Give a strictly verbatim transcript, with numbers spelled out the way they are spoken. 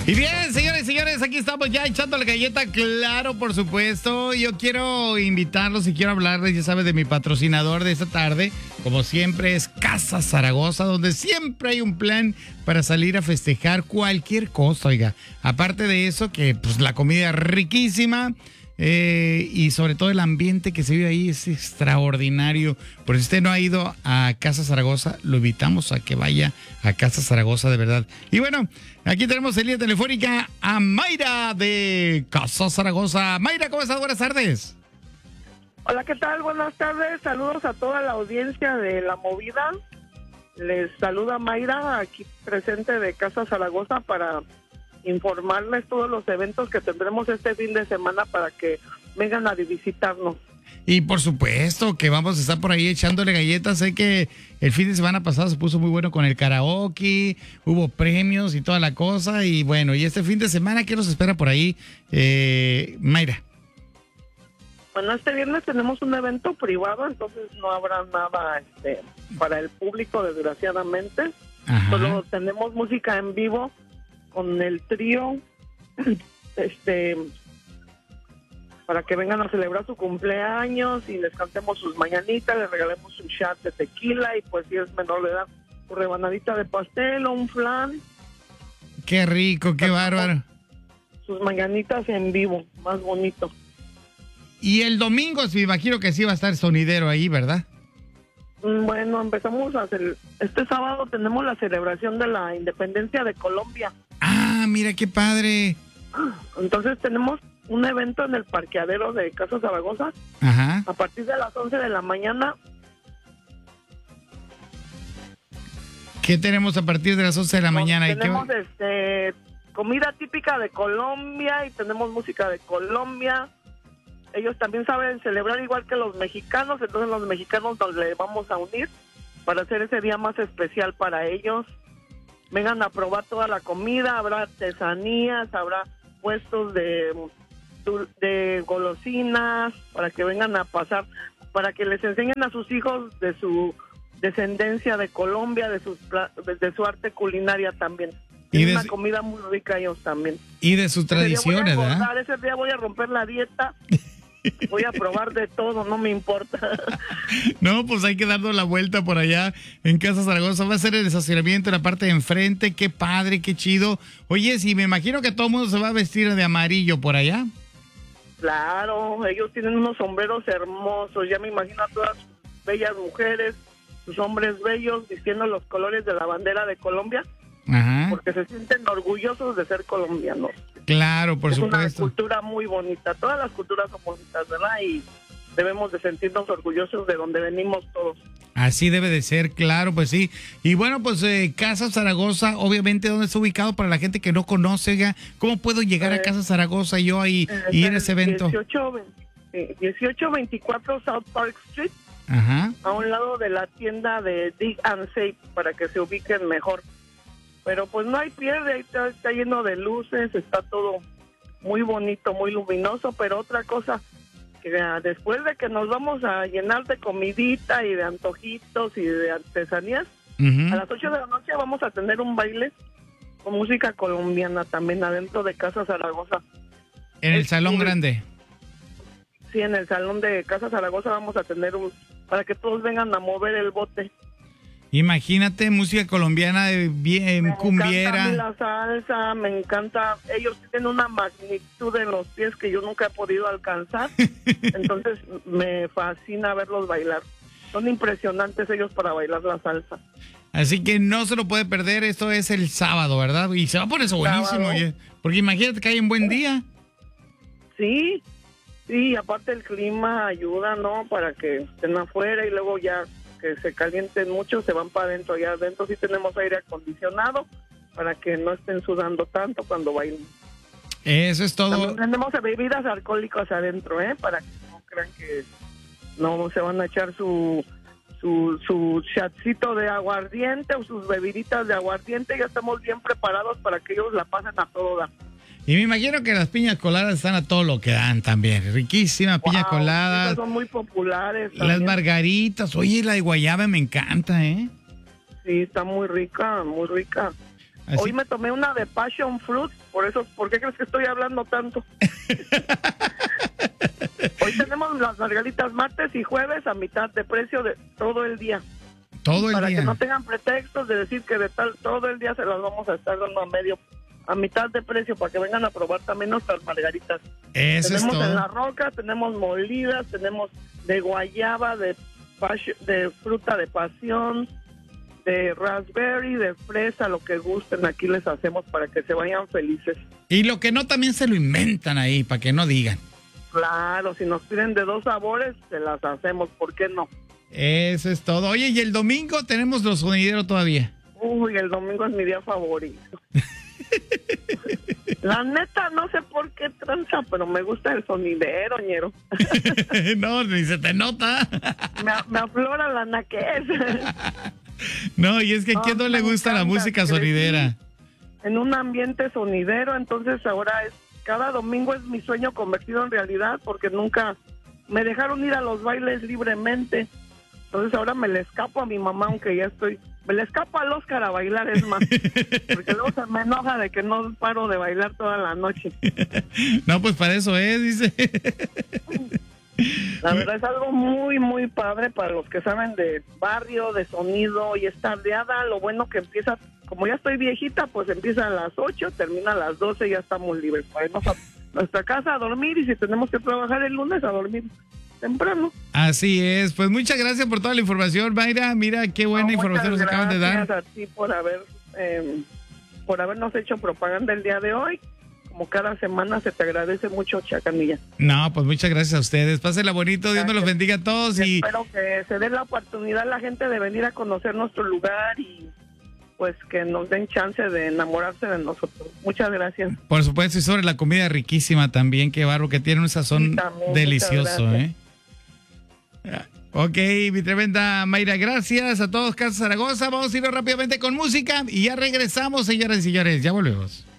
Y bien, señores y señores, aquí estamos ya echando la galleta, claro, por supuesto. Yo quiero invitarlos y quiero hablarles, ya sabes, de mi patrocinador de esta tarde. Como siempre, es Casa Zaragoza, donde siempre hay un plan para salir a festejar cualquier cosa, oiga. Aparte de eso, que pues la comida es riquísima. Eh, y sobre todo el ambiente que se vive ahí es extraordinario. Por si usted no ha ido a Casa Zaragoza, lo invitamos a que vaya a Casa Zaragoza, de verdad. Y bueno, aquí tenemos en línea telefónica a Mayra de Casa Zaragoza. Mayra, ¿cómo estás? Buenas tardes. Hola, ¿qué tal? Buenas tardes. Saludos a toda la audiencia de La Movida. Les saluda Mayra, aquí presente de Casa Zaragoza, para informarles todos los eventos que tendremos este fin de semana para que vengan a visitarnos. Y por supuesto que vamos a estar por ahí echándole galletas. Sé que el fin de semana pasado se puso muy bueno con el karaoke, hubo premios y toda la cosa. Y bueno, y este fin de semana, ¿qué nos espera por ahí, eh, Mayra? Bueno, este viernes tenemos un evento privado, entonces no habrá nada este, para el público, desgraciadamente. Ajá. Solo tenemos música en vivo con el trío, este, para que vengan a celebrar su cumpleaños y les cantemos sus mañanitas, les regalemos un shot de tequila y pues si es menor de edad, su rebanadita de pastel o un flan. Qué rico, qué bárbaro. Sus mañanitas en vivo, más bonito. Y el domingo, me imagino que sí va a estar sonidero ahí, ¿verdad? Bueno, empezamos a hacer, este sábado tenemos la celebración de la independencia de Colombia. Ah, mira qué padre. Entonces tenemos un evento en el parqueadero de Casa Zaragoza. Ajá. A partir de las once de la mañana. ¿Qué tenemos a partir de las once de la mañana? Tenemos ¿Y qué... este, comida típica de Colombia y tenemos música de Colombia. Ellos también saben celebrar igual que los mexicanos, entonces los mexicanos nos le vamos a unir para hacer ese día más especial para ellos. Vengan a probar toda la comida, habrá artesanías, habrá puestos de, de golosinas, para que vengan a pasar, para que les enseñen a sus hijos de su descendencia de Colombia, de, sus, de su arte culinaria también. Y es de una su... comida muy rica ellos también. Y de sus tradiciones, ¿verdad? Ese día voy a romper la dieta. Voy a probar de todo, no me importa. No, pues hay que darnos la vuelta por allá en Casa Zaragoza. Va a ser el estacionamiento en la parte de enfrente. Qué padre, qué chido. Oye, sí, me imagino que todo el mundo se va a vestir de amarillo por allá. Claro, ellos tienen unos sombreros hermosos. Ya me imagino a todas sus bellas mujeres, sus hombres bellos, vistiendo los colores de la bandera de Colombia. Ajá. Porque se sienten orgullosos de ser colombianos. Claro, por es supuesto. Es una cultura muy bonita. Todas las culturas son bonitas, ¿verdad? Y debemos de sentirnos orgullosos de donde venimos todos. Así debe de ser, claro, pues sí. Y bueno, pues eh, Casa Zaragoza, obviamente, ¿dónde está ubicado para la gente que no conoce? Oiga, ¿cómo puedo llegar eh, a Casa Zaragoza yo ahí eh, y ir a ese evento? dieciocho veinticuatro South Park Street. Ajá. A un lado de la tienda de Dig and Save, para que se ubiquen mejor. Pero pues no hay pierde, ahí está, está lleno de luces, está todo muy bonito, muy luminoso, pero otra cosa, que después de que nos vamos a llenar de comidita y de antojitos y de artesanías, uh-huh. a las ocho de la noche vamos a tener un baile con música colombiana también adentro de Casa Zaragoza. ¿En el es, salón y, grande? Sí, en el salón de Casa Zaragoza vamos a tener un, para que todos vengan a mover el bote. Imagínate, música colombiana de bien me cumbiera. Me encanta la salsa, me encanta. Ellos tienen una magnitud en los pies que yo nunca he podido alcanzar. Entonces me fascina verlos bailar. Son impresionantes ellos para bailar la salsa. Así que no se lo puede perder. Esto es el sábado, ¿verdad? Y se va por eso buenísimo. Oye, porque imagínate que hay un buen día. Sí, sí, aparte el clima ayuda, ¿no? Para que estén afuera y luego ya que se calienten mucho, se van para adentro. Allá adentro sí tenemos aire acondicionado para que no estén sudando tanto cuando bailen. Eso es todo. También tenemos bebidas alcohólicas adentro, ¿eh? Para que no crean que no se van a echar su su su chatcito de aguardiente o sus bebiditas de aguardiente. Ya estamos bien preparados para que ellos la pasen a todo dar. Y me imagino que las piñas coladas están a todo lo que dan también. Riquísima wow, piña colada. Son muy populares. También. Las margaritas. Oye, la de guayaba me encanta, ¿eh? Sí, está muy rica, muy rica. ¿Así? Hoy me tomé una de passion fruit, por eso, ¿por qué crees que estoy hablando tanto? Hoy tenemos las margaritas martes y jueves a mitad de precio de todo el día. Todo el Para día. que no tengan pretextos de decir que de tal todo el día se las vamos a estar dando a medio, a mitad de precio, para que vengan a probar también nuestras margaritas. Eso Tenemos es todo. en La Roca, tenemos molidas, tenemos de guayaba, de, passion, de fruta de pasión, de raspberry, de fresa, lo que gusten, aquí les hacemos para que se vayan felices. Y lo que no, también se lo inventan ahí, para que no digan. Claro, si nos piden de dos sabores, se las hacemos, ¿por qué no? Eso es todo. Oye, y el domingo tenemos los sonideros todavía. Uy, el domingo es mi día favorito. La neta, no sé por qué tranza, pero me gusta el sonidero, ñero. No, ni se te nota. Me, me aflora la naquez. No, y es que a No, quién no me le gusta la encanta, música crecí sonidera. En un ambiente sonidero, entonces ahora es, cada domingo es mi sueño convertido en realidad, porque nunca me dejaron ir a los bailes libremente. Entonces ahora me le escapo a mi mamá, aunque ya estoy, me le escapo al Oscar a bailar, es más, porque luego se me enoja de que no paro de bailar toda la noche. No, pues para eso es, dice. La verdad es algo muy, muy padre para los que saben de barrio, de sonido, y es tardeada. Lo bueno que empieza, como ya estoy viejita, pues empieza a las ocho, termina a las doce y ya estamos libres para irnos a nuestra casa a dormir, y si tenemos que trabajar el lunes, a dormir temprano. Así es. Pues muchas gracias por toda la información, Mayra. Mira qué buena No, información nos acaban de dar. Gracias a ti por haber, eh, por habernos hecho propaganda el día de hoy. Como cada semana se te agradece mucho, Chacanilla. No, pues muchas gracias a ustedes. Pásenla bonito, Dios me los bendiga a todos. Y y espero que se dé la oportunidad a la gente de venir a conocer nuestro lugar y pues que nos den chance de enamorarse de nosotros. Muchas gracias. Por supuesto, y sobre la comida riquísima también, qué barro, que tiene un sazón Sí, también, delicioso, muchas ¿eh? Ok, mi tremenda Mayra, gracias a todos, Casa Zaragoza. Vamos a ir rápidamente con música y ya regresamos, señoras y señores, ya volvemos.